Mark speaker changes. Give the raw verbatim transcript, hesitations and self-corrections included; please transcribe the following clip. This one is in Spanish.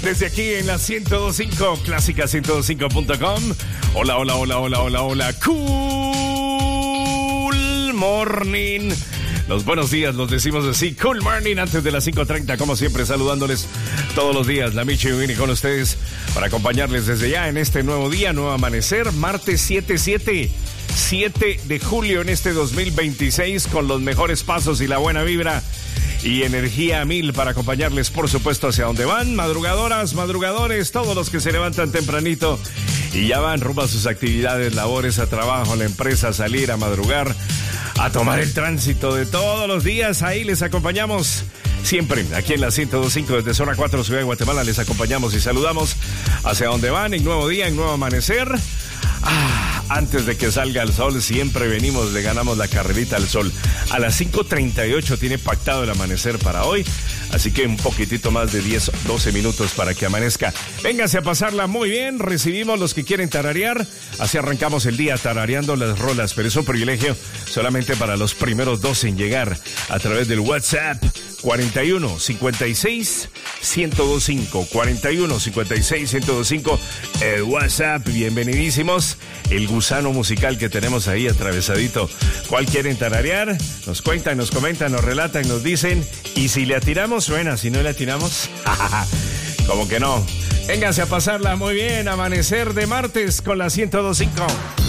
Speaker 1: Desde aquí en la ciento dos punto cinco, clásica ciento dos punto cinco punto com. Hola, hola, hola, hola, hola, hola. Cool morning. Los buenos días los decimos así, cool morning, antes de las cinco treinta, como siempre, saludándoles todos los días. La Michi viene con ustedes para acompañarles desde ya en este nuevo día, nuevo amanecer, martes siete siete de julio en este dos mil veintiséis, con los mejores pasos y la buena vibra y energía a mil para acompañarles, por supuesto, hacia donde van, madrugadoras, madrugadores, todos los que se levantan tempranito y ya van rumbo a sus actividades, labores, a trabajo, a la empresa, a salir, a madrugar, a tomar el tránsito de todos los días. Ahí les acompañamos siempre, aquí en la ciento dos punto cinco, desde zona cuatro, Ciudad de Guatemala, les acompañamos y saludamos hacia donde van, en nuevo día, en nuevo amanecer. Ah, antes de que salga el sol, siempre venimos, le ganamos la carrerita al sol. A las cinco treinta y ocho tiene pactado el amanecer para hoy, así que un poquitito más de diez, doce minutos para que amanezca. Vénganse a pasarla muy bien, recibimos los que quieren tararear, así arrancamos el día tarareando las rolas, pero es un privilegio solamente para los primeros doce en llegar a través del WhatsApp cuarenta y uno cincuenta y seis ciento veinticinco, cuarenta y uno cincuenta y seis ciento veinticinco, el WhatsApp, bienvenidísimos. El gusano musical que tenemos ahí atravesadito. ¿Cuál quieren tararear? Nos cuentan, nos comentan, nos relatan, nos dicen. Y si le atiramos, suena. Si no le atiramos, como que no. Vénganse a pasarla muy bien. Amanecer de martes con la ciento dos punto cinco.